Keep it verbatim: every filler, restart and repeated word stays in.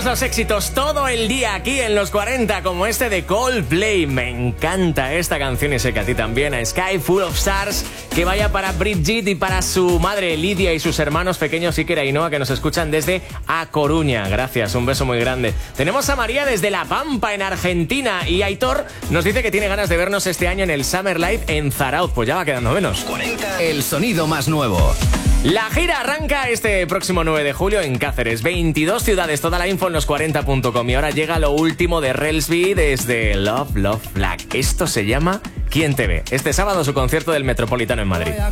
los éxitos todo el día aquí en los cuarenta, como este de Coldplay. Me encanta esta canción y sé que a ti también. A Sky Full of Stars, que vaya para Brigitte y para su madre Lidia y sus hermanos pequeños Iker y Ainhoa, que nos escuchan desde A Coruña. Gracias, un beso muy grande. Tenemos a María desde La Pampa, en Argentina, y Aitor nos dice que tiene ganas de vernos este año en el Summer Live en Zarauz. Pues ya va quedando menos. cuarenta, el sonido más nuevo. La gira arranca este próximo nueve de julio en Cáceres. veintidós ciudades, toda la info en los cuarenta punto com. Y ahora llega lo último de Relsby desde Love, Love, Black. Esto se llama ¿Quién te ve? Este sábado su concierto del Metropolitano en Madrid.